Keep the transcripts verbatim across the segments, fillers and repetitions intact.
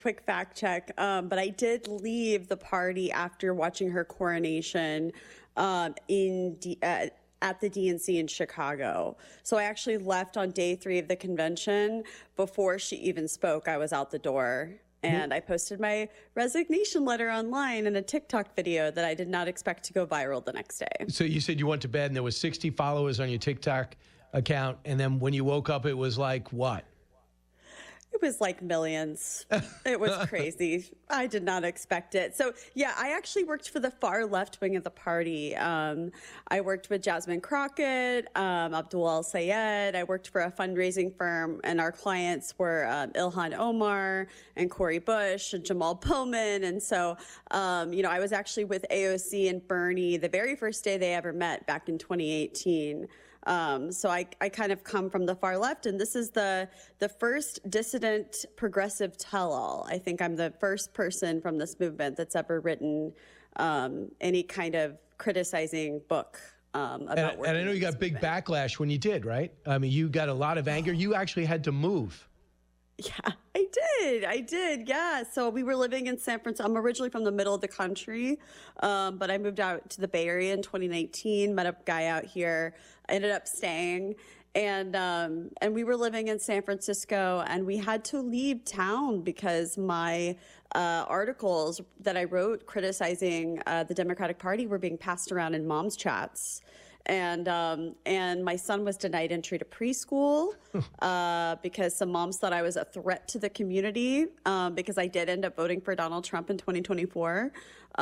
quick fact check, um, but I did leave the party after watching her coronation um, in D- uh, at the D N C in Chicago. So I actually left on day three of the convention. Before she even spoke, I was out the door. And I posted my resignation letter online in a TikTok video that I did not expect to go viral the next day. So you said you went to bed and there was sixty followers on your TikTok account. And then when you woke up, it was like what? It was like millions. It was crazy. I did not expect it. So, yeah, I actually worked for the far left wing of the party. Um, I worked with Jasmine Crockett, um, Abdul El-Sayed. I worked for a fundraising firm, and our clients were um, Ilhan Omar and Cori Bush and Jamal Bowman. And so, um, you know, I was actually with A O C and Bernie the very first day they ever met back in twenty eighteen. Um, so I, I kind of come from the far left, and this is the the first dissident progressive tell-all. I think I'm the first person from this movement that's ever written um, any kind of criticizing book um, about and, and I know you got big movement. backlash when you did, right? I mean, you got a lot of anger. You actually had to move. Yeah, I did. I did. Yeah. So we were living in San Francisco. I'm originally from the middle of the country, um, but I moved out to the Bay Area in twenty nineteen, met a guy out here. I ended up staying, and um, and we were living in San Francisco, and we had to leave town because my uh, articles that I wrote criticizing uh, the Democratic Party were being passed around in mom's chats. And um, and my son was denied entry to preschool uh, because some moms thought I was a threat to the community um, because I did end up voting for Donald Trump in twenty twenty-four.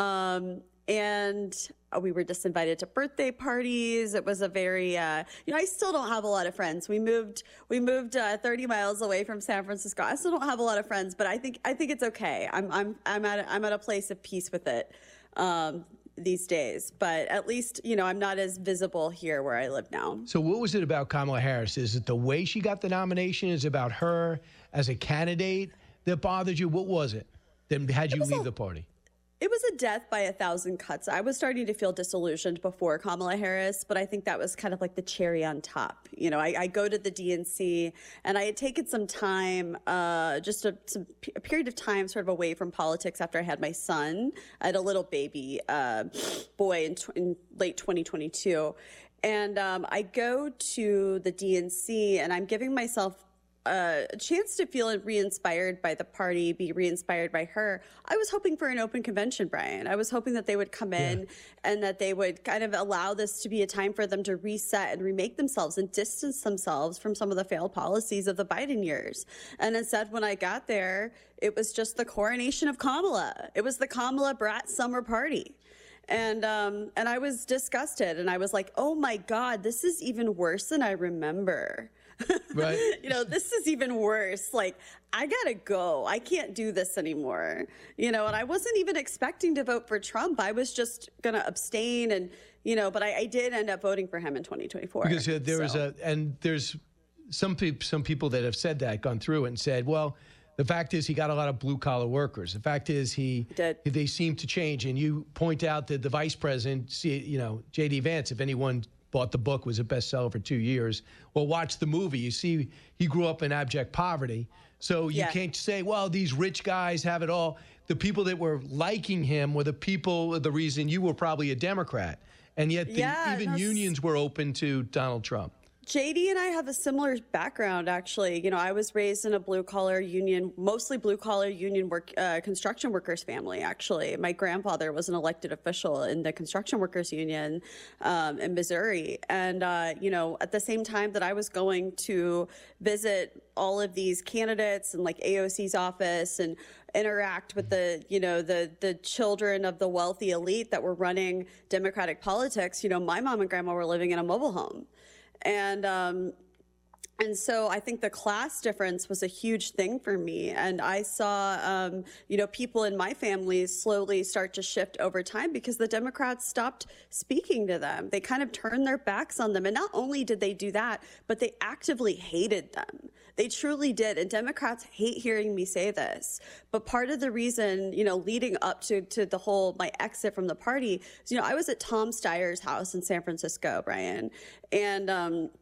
Um, and we were disinvited to birthday parties. It was a very, uh, you know, I still don't have a lot of friends. We moved, we moved uh, thirty miles away from San Francisco. I still don't have a lot of friends, but I think, I think it's okay. I'm, I'm, I'm at, a, I'm at a place of peace with it. Um, these days, but at least, you know, I'm not as visible here where I live now. So what was it about Kamala Harris? Is it the way she got the nomination? Is it about her as a candidate that bothered you? What was it that had you leave a, the party? It was a death by a thousand cuts. I was starting to feel disillusioned before Kamala Harris, but I think that was kind of like the cherry on top. You know, I, I go to the D N C, and I had taken some time, uh, just a, some, a period of time sort of away from politics after I had my son. I had a little baby uh, boy in, in late twenty twenty-two. And um, I go to the D N C, and I'm giving myself Uh, a chance to feel re-inspired by the party, be re-inspired by her. I was hoping for an open convention, Brian. I was hoping that they would come in yeah. and that they would kind of allow this to be a time for them to reset and remake themselves and distance themselves from some of the failed policies of the Biden years. And instead, when I got there, it was just the coronation of Kamala. It was the Kamala Brat summer party. And um, and I was disgusted, and I was like, oh my God, this is even worse than I remember. Right. You know, this is even worse. Like, I gotta go. I can't do this anymore. You know, and I wasn't even expecting to vote for Trump. I was just gonna abstain, and you know, but I, I did end up voting for him in twenty twenty-four. Because uh, there so. was a, and there's some people, some people that have said that, gone through it and said, well, the fact is he got a lot of blue collar workers. The fact is he, did. they seem to change. And you point out that the vice president, you know, J D Vance, if anyone bought the book, was a bestseller for two years. Well, watch the movie. You see, he grew up in abject poverty. So you yeah. can't say, well, these rich guys have it all. The people that were liking him were the people, the reason you were probably a Democrat. And yet the, yeah, even unions were open to Donald Trump. J D and I have a similar background, actually. You know, I was raised in a blue-collar union, mostly blue-collar union work, uh, construction workers family, actually. My grandfather was an elected official in the construction workers union um, in Missouri. And, uh, you know, at the same time that I was going to visit all of these candidates and like A O C's office and interact with the, you know, the the children of the wealthy elite that were running Democratic politics, you know, my mom and grandma were living in a mobile home. And um, and so I think the class difference was a huge thing for me. And I saw, um, you know, people in my family slowly start to shift over time because the Democrats stopped speaking to them. They kind of turned their backs on them. And not only did they do that, but they actively hated them. They truly did. And Democrats hate hearing me say this. But part of the reason, you know, leading up to, to the whole, my exit from the party, is, you know, I was at Tom Steyer's house in San Francisco, Brian. And, um,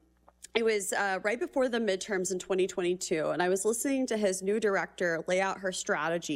it was uh, right before the midterms in twenty twenty-two, and I was listening to his new director lay out her strategy